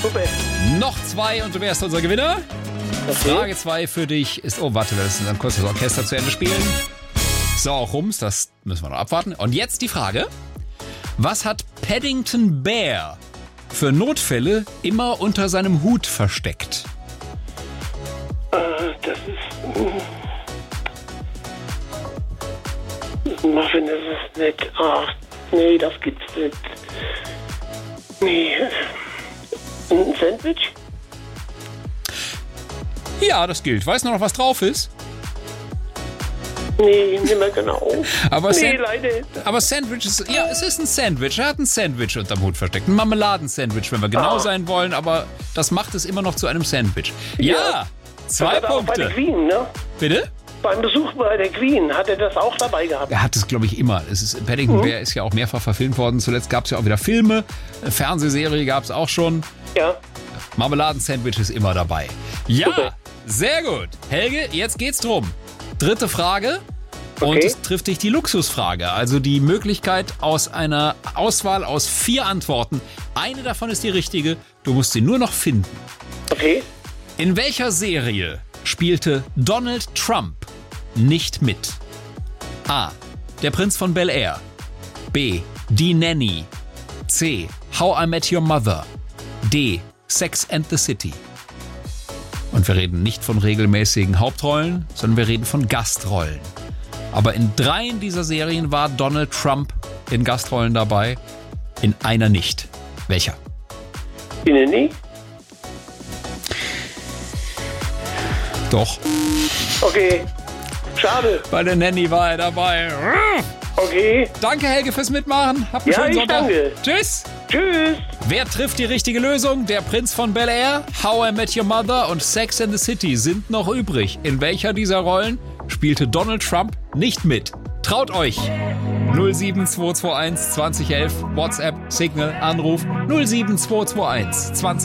Super. Noch 2 und du wärst unser Gewinner. Okay. Frage 2 für dich ist... Oh, warte, wir müssen dann kurz das Orchester zu Ende spielen. So, Rums, das müssen wir noch abwarten. Und jetzt die Frage. Was hat Paddington Bear für Notfälle immer unter seinem Hut versteckt? Das ist... Muffin ist es nicht. Ach, nee, das gibt's nicht. Nee. Ein Sandwich? Ja, das gilt. Weißt du noch, was drauf ist? Nee, nicht mehr genau. Aber, leider. aber Sandwich ist... Ja, es ist ein Sandwich. Er hat ein Sandwich unterm Hut versteckt. Ein Marmeladensandwich, wenn wir genau sein wollen. Aber das macht es immer noch zu einem Sandwich. Ja, 2 das hat er auch bei Punkte. der Queen, ne? Bitte? Beim Besuch bei der Queen hat er das auch dabei gehabt. Er hat es, glaube ich, immer. Paddington Bear ist ja auch mehrfach verfilmt worden. Zuletzt gab es ja auch wieder Filme. Eine Fernsehserie gab es auch schon. Ja. Marmeladensandwich ist immer dabei. Ja, Super. sehr gut. Helge, jetzt geht's drum. 3. Frage. Und Okay. es trifft dich die Luxusfrage. Also die Möglichkeit aus einer Auswahl aus 4 Antworten. Eine davon ist die richtige. Du musst sie nur noch finden. Okay. In welcher Serie spielte Donald Trump nicht mit? A. Der Prinz von Bel-Air. B. Die Nanny. C. How I Met Your Mother. D. Sex and the City. Und wir reden nicht von regelmäßigen Hauptrollen, sondern wir reden von Gastrollen. Aber in 3 dieser Serien war Donald Trump in Gastrollen dabei, in einer nicht. Welcher? Die Nanny? Doch. Okay. Schade. Bei der Nanny war er dabei. Okay. Danke, Helge, fürs Mitmachen. Habt einen Ja, schönen ich Sonntag. danke. Tschüss. Tschüss. Wer trifft die richtige Lösung? Der Prinz von Bel-Air, How I Met Your Mother und Sex and the City sind noch übrig. In welcher dieser Rollen spielte Donald Trump nicht mit? Traut euch! 07221 2011, WhatsApp, Signal, Anruf 07221 20